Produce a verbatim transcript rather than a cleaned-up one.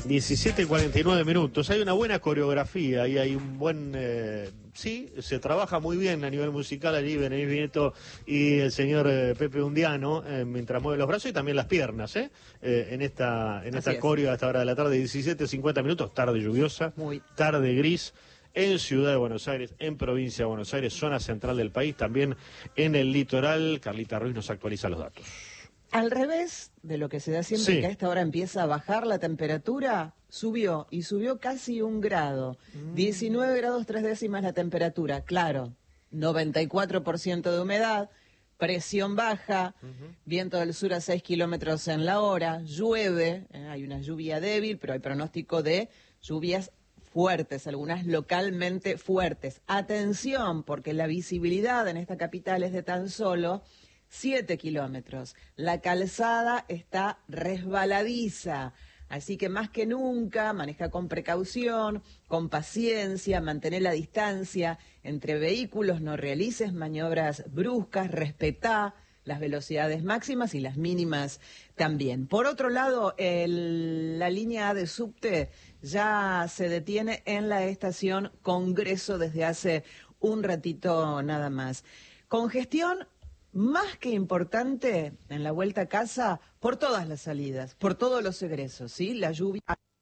diecisiete y cuarenta y nueve minutos. Hay una buena coreografía y hay un buen... Eh, sí, se trabaja muy bien a nivel musical allí, Benedetti Vineto y el señor eh, Pepe Undiano, eh, mientras mueve los brazos y también las piernas, ¿eh? eh en esta, en esta coreo a esta hora de la tarde, diecisiete cincuenta minutos, tarde lluviosa, muy tarde gris, en Ciudad de Buenos Aires, en Provincia de Buenos Aires, zona central del país, también en el litoral. Carlita Ruiz nos actualiza los datos. Al revés de lo que se da siempre, sí. que a esta hora empieza a bajar la temperatura, subió, y subió casi un grado. Mm. diecinueve grados tres décimas la temperatura, claro, noventa y cuatro por ciento de humedad, presión baja, uh-huh. viento del sur a seis kilómetros en la hora, llueve, eh, hay una lluvia débil, pero hay pronóstico de lluvias fuertes, algunas localmente fuertes. Atención, porque la visibilidad en esta capital es de tan solo siete kilómetros. La calzada está resbaladiza, así que más que nunca maneja con precaución, con paciencia, mantener la distancia entre vehículos, no realices maniobras bruscas, respetá las velocidades máximas y las mínimas también. Por otro lado, el, la línea A de subte ya se detiene en la estación Congreso desde hace un ratito nada más. Congestión más que importante en la vuelta a casa por todas las salidas, por todos los egresos, ¿sí? La lluvia...